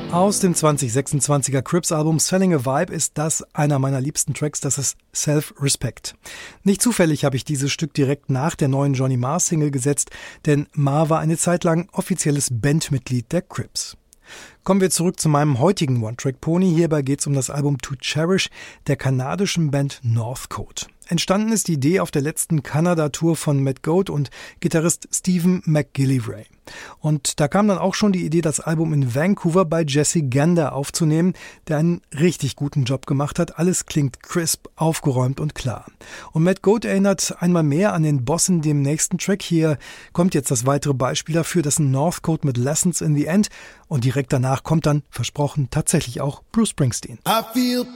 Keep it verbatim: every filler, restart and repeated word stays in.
Aus dem zwanzig sechsundzwanziger Crips-Album Selling a Vibe ist das einer meiner liebsten Tracks, das ist Self-Respect. Nicht zufällig habe ich dieses Stück direkt nach der neuen Johnny Marr-Single gesetzt, denn Marr war eine Zeit lang offizielles Bandmitglied der Crips. Kommen wir zurück zu meinem heutigen One-Track-Pony. Hierbei geht es um das Album To Cherish der kanadischen Band Northcote. Entstanden ist die Idee auf der letzten Kanada-Tour von Matt Goat und Gitarrist Stephen McGillivray. Und da kam dann auch schon die Idee, das Album in Vancouver bei Jesse Gander aufzunehmen, der einen richtig guten Job gemacht hat. Alles klingt crisp, aufgeräumt und klar. Und Matt Goat erinnert einmal mehr an den Boss in dem nächsten Track. Hier kommt jetzt das weitere Beispiel dafür, das ein Northcote mit Lessons in the End. Und direkt danach kommt dann, versprochen, tatsächlich auch Bruce Springsteen. I feel